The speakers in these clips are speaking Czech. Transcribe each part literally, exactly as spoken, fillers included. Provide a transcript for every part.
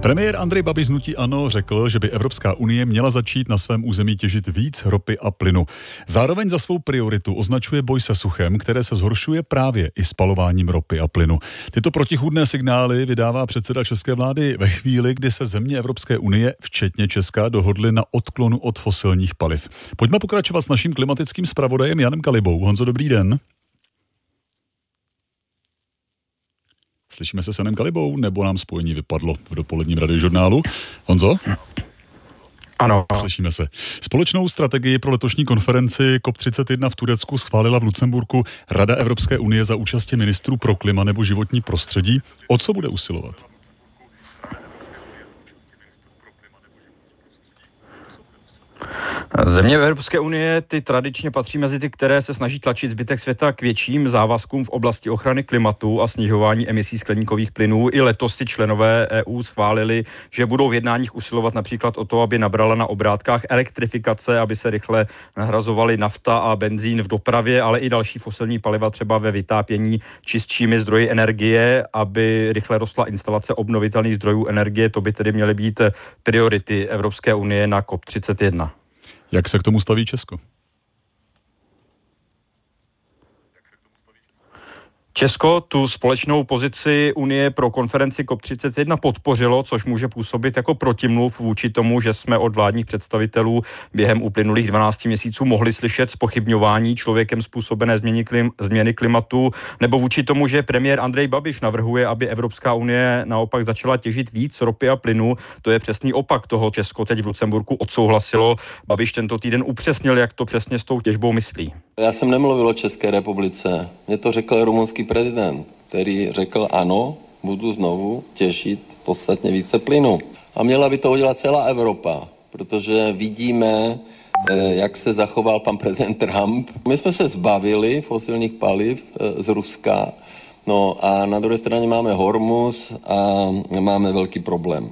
Premiér Andrej Babiš z hnutí ANO řekl, že by Evropská unie měla začít na svém území těžit víc ropy a plynu. Zároveň za svou prioritu označuje boj se suchem, které se zhoršuje právě i spalováním ropy a plynu. Tyto protichůdné signály vydává předseda české vlády ve chvíli, kdy se země Evropské unie, včetně Česka, dohodly na odklonu od fosilních paliv. Pojďme pokračovat s naším klimatickým zpravodajem Janem Kalibou. Honzo, dobrý den. Slyšíme se s Janem Kalibou, nebo nám spojení vypadlo v dopoledním radiožurnálu? Honzo? Ano. Slyšíme se. Společnou strategii pro letošní konferenci C O P třicet jedna v Turecku schválila v Lucemburku Rada Evropské unie za účasti ministrů pro klima nebo životní prostředí. O co bude usilovat? Země Evropské unie ty tradičně patří mezi ty, které se snaží tlačit zbytek světa k větším závazkům v oblasti ochrany klimatu a snižování emisí skleníkových plynů. I letos ty členové E U schválili, že budou v jednáních usilovat například o to, aby nabrala na obrátkách elektrifikace, aby se rychle nahrazovaly nafta a benzín v dopravě, ale i další fosilní paliva třeba ve vytápění čistšími zdroji energie, aby rychle rostla instalace obnovitelných zdrojů energie. To by tedy měly být priority Evropské unie na C O P třicet jedna. Jak se k tomu staví Česko? Česko tu společnou pozici Unie pro konferenci C O P třicet jedna podpořilo, což může působit jako protimluv vůči tomu, že jsme od vládních představitelů během uplynulých dvanácti měsíců mohli slyšet zpochybňování člověkem způsobené změny, klim, změny klimatu, nebo vůči tomu, že premiér Andrej Babiš navrhuje, aby Evropská unie naopak začala těžit víc ropy a plynu. To je přesný opak toho. Česko teď v Lucemburku odsouhlasilo. Babiš tento týden upřesnil, jak to přesně s tou těžbou myslí. Já jsem nemluvil o České republice. Mě to řekl rumunský prezident, který řekl ano, budu znovu těžit podstatně více plynu. A měla by to udělat celá Evropa, protože vidíme, jak se zachoval pan prezident Trump. My jsme se zbavili fosilních paliv z Ruska, no a na druhé straně máme Hormuz a máme velký problém.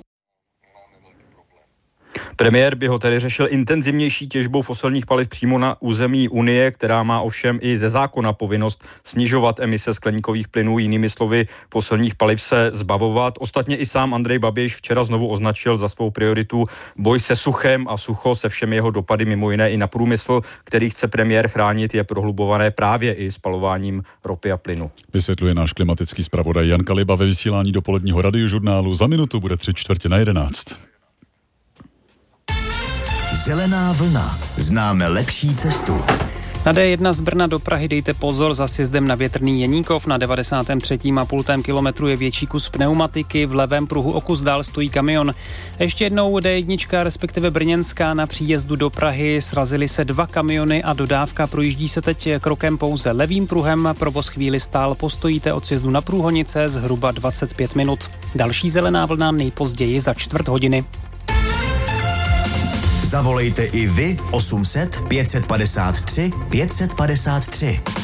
Premiér by ho tedy řešil intenzivnější těžbou fosilních paliv přímo na území Unie, která má ovšem i ze zákona povinnost snižovat emise skleníkových plynů, jinými slovy fosilních paliv se zbavovat. Ostatně i sám Andrej Babiš včera znovu označil za svou prioritu boj se suchem a sucho se všemi jeho dopady, mimo jiné i na průmysl, který chce premiér chránit, je prohlubované právě i spalováním ropy a plynu. Vysvětluje náš klimatický zpravodaj Jan Kaliba ve vysílání dopoledního radiožurnálu. Za minutu bude tři čtvrtě na jedenáct. Zelená vlna. Známe lepší cestu. Na D jedna z Brna do Prahy dejte pozor za sjezdem na Větrný Jeníkov. Na devadesátém třetím a půl kilometru je větší kus pneumatiky, v levém pruhu o kus dál stojí kamion. Ještě jednou D jedna, respektive brněnská, na příjezdu do Prahy srazily se dva kamiony a dodávka projíždí se teď krokem pouze levým pruhem. Provoz chvíli stál, postojíte od sjezdu na Průhonice zhruba dvacet pět minut. Další zelená vlna nejpozději za čtvrt hodiny. Zavolejte i vy osm set pět set padesát tři pět set padesát tři.